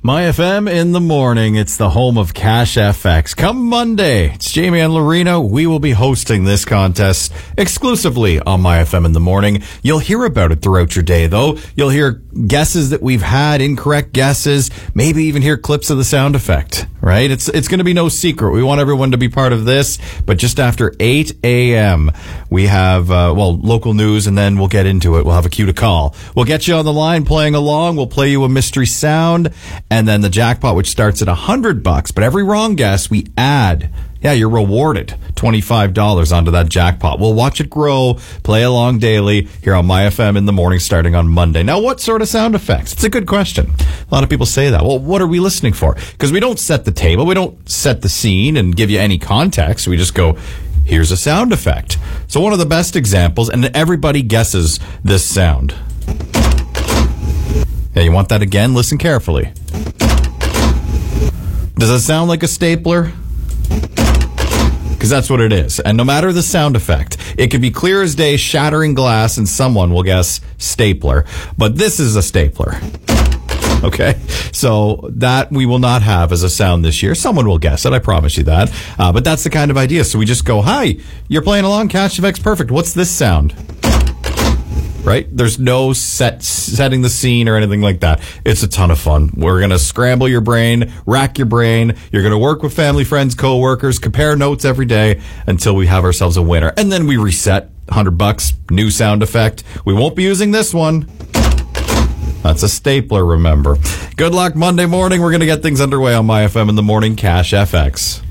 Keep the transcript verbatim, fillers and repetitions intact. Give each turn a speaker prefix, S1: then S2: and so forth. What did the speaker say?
S1: My F M in the morning. It's the home of Cash F X. Come Monday, it's Jamie and Lorena. We will be hosting this contest exclusively on My F M in the morning. You'll hear about it throughout your day, though. You'll hear guesses that we've had, incorrect guesses, maybe even hear clips of the sound effect, right? It's it's going to be no secret. We want everyone to be part of this, but just after eight a.m., we have, uh, well, local news, and then we'll get into it. We'll have a cue to call. We'll get you on the line playing along. We'll play you a mystery sound, and then the jackpot, which starts at one hundred bucks. But every wrong guess, we add, yeah, you're rewarded twenty-five dollars onto that jackpot. We'll watch it grow, play along daily here on My F M in the morning starting on Monday. Now, what sort of sound effects? It's a good question. A lot of people say that. Well, what are we listening for? Because we don't set the table. We don't set the scene and give you any context. We just go, here's a sound effect. So one of the best examples, and everybody guesses this sound. Yeah, you want that again? Listen carefully. Does it sound like a stapler? Because that's what it is. And no matter the sound effect, it could be clear as day, shattering glass, and someone will guess stapler. But this is a stapler. Okay? So that we will not have as a sound this year. Someone will guess it, I promise you that. Uh, but that's the kind of idea. So we just go, hi, you're playing along, Cash F X Perfect. What's this sound? Right? There's no set setting the scene or anything like that. It's a ton of fun. We're going to scramble your brain, rack your brain. You're going to work with family, friends, co-workers, compare notes every day until we have ourselves a winner. And then we reset. one hundred bucks, new sound effect. We won't be using this one. That's a stapler, remember. Good luck Monday morning. We're going to get things underway on My F M in the morning. Cash F X.